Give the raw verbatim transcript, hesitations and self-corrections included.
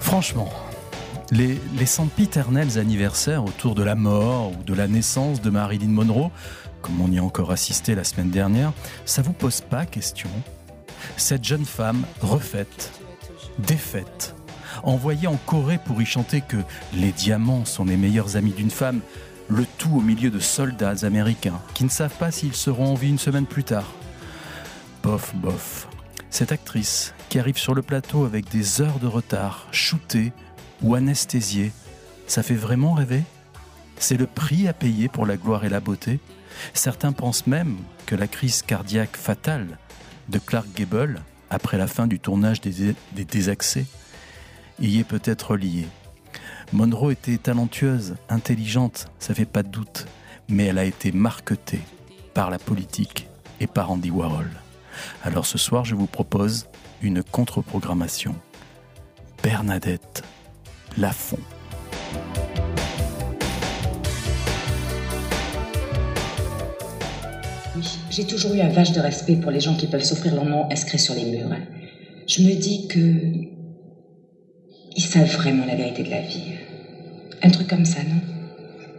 Franchement, les, les sempiternels anniversaires autour de la mort ou de la naissance de Marilyn Monroe, comme on y a encore assisté la semaine dernière, ça vous pose pas question ? Cette jeune femme refaite, défaite, envoyée en Corée pour y chanter que les diamants sont les meilleurs amis d'une femme, le tout au milieu de soldats américains qui ne savent pas s'ils seront en vie une semaine plus tard. Bof, bof. Cette actrice qui arrive sur le plateau avec des heures de retard, shootée ou anesthésiée, ça fait vraiment rêver ? C'est le prix à payer pour la gloire et la beauté ? Certains pensent même que la crise cardiaque fatale de Clark Gable, après la fin du tournage des, des Désaxés, y est peut-être liée. Monroe était talentueuse, intelligente, ça fait pas de doute, mais elle a été marquetée par la politique et par Andy Warhol. Alors ce soir, je vous propose une contre-programmation. Bernadette Lafont. Oui, j'ai toujours eu un vache de respect pour les gens qui peuvent s'offrir leur nom inscrit sur les murs. Je me dis que ils savent vraiment la vérité de la vie. Un truc comme ça, non ?